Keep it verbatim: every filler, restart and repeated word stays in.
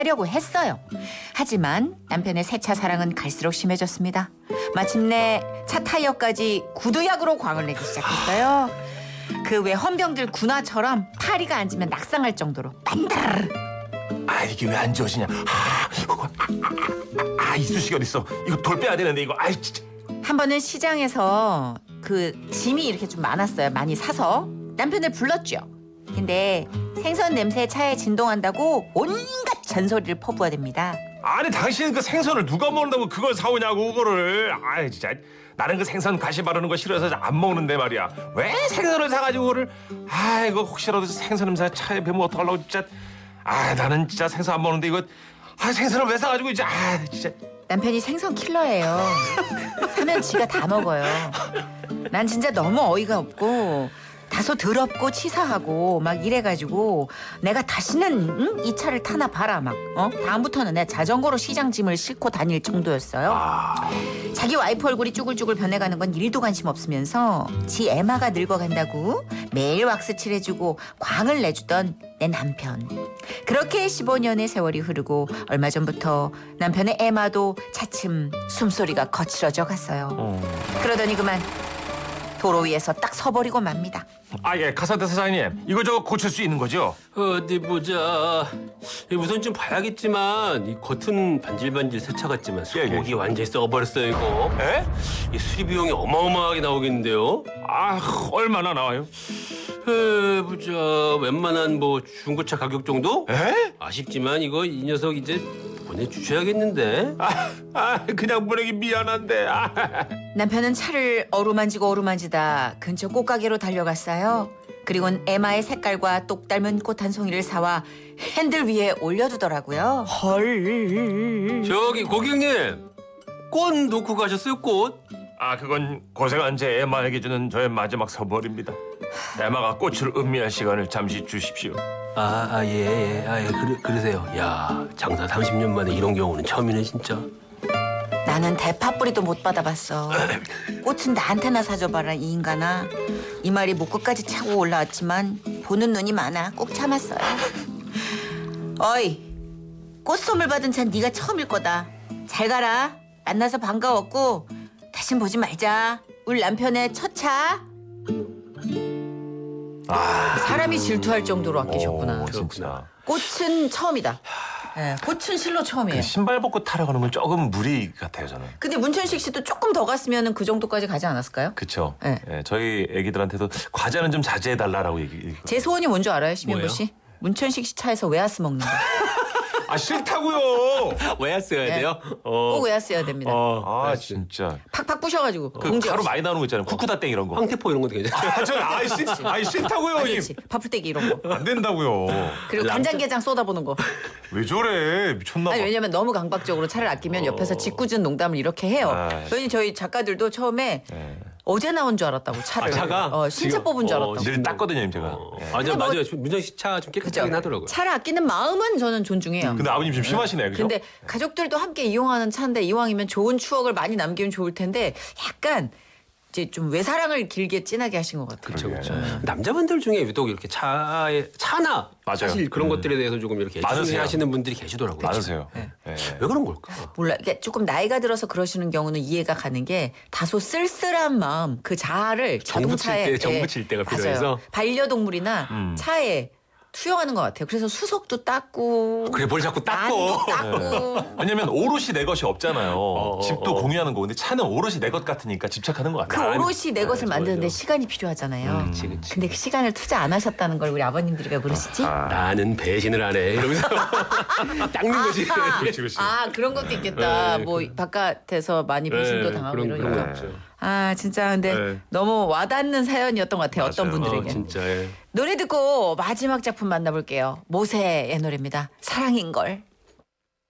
하려고 했어요. 하지만 남편의 새 차 사랑은 갈수록 심해졌습니다. 마침내 차 타이어까지 구두약으로 광을 내기 시작했어요. 그 외 헌병들 군화처럼 파리가 앉으면 낙상할 정도로 만다르르. 아 이게 왜 안 지워지냐? 아, 아, 아, 아 이쑤시개 어딨어? 이거 돌 빼야 되는데 이거. 아이 진짜. 한 번은 시장에서 그 짐이 이렇게 좀 많았어요. 많이 사서 남편을 불렀죠. 근데 생선 냄새에 차에 진동한다고 온갖 잔소리를 퍼부어댑니다. 아니 당신은 그 생선을 누가 먹는다고 그걸 사오냐고 그거를. 아 진짜 나는 그 생선 가시 바르는 거 싫어서 안 먹는데 말이야. 왜 생선을 사가지고 그거를. 아 이거 혹시라도 생선 냄새 차에 배면 어떡하려고 진짜. 아 나는 진짜 생선 안 먹는데 이거. 아 생선을 왜 사가지고 이제. 아 진짜. 남편이 생선 킬러예요. 사면 지가 다 먹어요. 난 진짜 너무 어이가 없고 다소 더럽고 치사하고 막 이래가지고 내가 다시는 응? 이 차를 타나 봐라 막 어? 다음부터는 내가 자전거로 시장 짐을 싣고 다닐 정도였어요. 아. 자기 와이프 얼굴이 쭈글쭈글 변해가는 건 일도 관심 없으면서 지 애마가 늙어간다고 매일 왁스 칠해주고 광을 내주던 내 남편. 그렇게 십오 년의 세월이 흐르고 얼마 전부터 남편의 애마도 차츰 숨소리가 거칠어져 갔어요. 어. 그러더니 그만 도로 위에서 딱 서버리고 맙니다. 아예 카사데 사장님 이거 저거 고칠 수 있는 거죠? 어디 보자. 우선 좀 봐야겠지만 이 겉은 반질반질 새 차 같지만 예, 예. 속이 완전히 썩어버렸어요 이거. 에? 이 수리 비용이 어마어마하게 나오겠는데요. 아 얼마나 나와요? 에 보자. 웬만한 뭐 중고차 가격 정도? 에? 아쉽지만 이거 이 녀석 이제 보내주셔야겠는데. 아, 아 그냥 보내기 미안한데. 아. 남편은 차를 어루만지고 어루만지다 근처 꽃가게로 달려갔어요. 그리고는 에마의 색깔과 똑 닮은 꽃 한 송이를 사와 핸들 위에 올려두더라고요. 헐. 저기 고객님 꽃 놓고 가셨어요 꽃? 아 그건 고생한 제 에마에게 주는 저의 마지막 선물입니다. 에마가 꽃을 음미할 시간을 잠시 주십시오. 아, 아, 예, 예, 아, 예, 그러, 그러세요. 야, 장사 삼십 년 만에 이런 경우는 처음이네, 진짜. 나는 대파뿌리도 못 받아봤어. 꽃은 나한테나 사줘봐라 이 인간아. 이 말이 목끝까지 차고 올라왔지만 보는 눈이 많아 꾹 참았어요. 어이, 꽃 선물 받은 찬 네가 처음일 거다. 잘 가라. 만나서 반가웠고 다신 보지 말자. 우리 남편의 첫 차. 아 사람이 질투할 정도로 아끼셨구나. 오, 진짜. 꽃은 처음이다. 네, 꽃은 실로 처음이에요. 그 신발 벗고 타러 가는 건 조금 무리 같아요 저는. 근데 문천식 씨도 조금 더 갔으면 그 정도까지 가지 않았을까요? 그렇죠. 네. 예, 저희 애기들한테도 과자는 좀 자제해 달라라고 얘기. 제 소원이 뭔지 알아요, 심영구 뭐예요? 씨? 문천식 씨 차에서 웨하스 먹는 거. 아 싫다고요. 왜 써야 네. 돼요? 어. 꼭 웨하스여야 됩니다. 어, 아 웨하스. 진짜. 팍팍 부셔가지고. 그 봉지 가루 없이. 많이 나오는 거 있잖아요. 쿠쿠다땡 이런 거. 황태포 이런 것도 괜찮아요. 아, 저 아이 싫, 아이 싫다고요, 아니, 님. 그렇지. 밥풀떼기 이런 거. 안 된다고요. 그리고 남자- 간장게장 쏟아보는 거. 왜 저래? 미쳤나 봐. 아니 왜냐면 너무 강박적으로 차를 아끼면 옆에서 짓궂은 농담을 이렇게 해요. 아, 왜냐면 저희 작가들도 처음에 네. 어제 나온 줄 알았다고 차를. 아, 차가? 어, 신차 지금- 뽑은 줄 어, 알았다고. 늘 땄거든요, 님 제가. 어. 예. 아, 저 근데 뭐- 맞아요. 문정식 차 좀 깨끗하긴 그죠? 하더라고요. 차를 아끼는 마음은 저는 존중해요. 근데 아버님 좀 심하시네요, 그죠? 근데 가족들도 함께 이용하는 차인데 이왕이면 좋은 추억을 많이 남기면 좋을 텐데 약간 이제 좀 외사랑을 길게 진하게 하신 것 같아요. 그렇죠, 그렇죠. 그러게. 남자분들 중에 유독 이렇게 차에 차나 맞아요. 사실 그런 것들에 대해서 조금 이렇게 많으세요. 중요하시는 분들이 계시더라고요. 많으세요. 네. 예. 왜 그런 걸까? 몰라. 그러니까 조금 나이가 들어서 그러시는 경우는 이해가 가는 게 다소 쓸쓸한 마음, 그 자아를 정부 칠 자동차에 때, 정부 예, 칠 때가 맞아요. 필요해서? 반려동물이나 음. 차에 투영하는 것 같아요. 그래서 수석도 닦고, 그래 뭘 자꾸 닦고. 안도 닦고. 왜냐면 오롯이 내 것이 없잖아요. 어, 집도 어. 공유하는 거. 근데 차는 오롯이 내 것 같으니까 집착하는 것 그 같아요. 오롯이 내 것을 맞아, 만드는데 맞아. 시간이 필요하잖아요. 그치, 그치. 근데 그 시간을 투자 안 하셨다는 걸 우리 아버님들이 왜 그러시지? 아, 나는 배신을 안 해. 이러면서 닦는 거지. 아하. 그렇지, 그렇지. 아 그런 것도 있겠다. 네, 뭐 바깥에서 많이 배신도 네, 당하고 그런, 이러니까. 그런 거 있죠. 아 진짜 근데 네. 너무 와닿는 사연이었던 것 같아요. 어떤 맞아요. 분들에게. 어, 진짜. 예. 노래 듣고 마지막 작품 만나볼게요. 모세의 노래입니다. 사랑인 걸.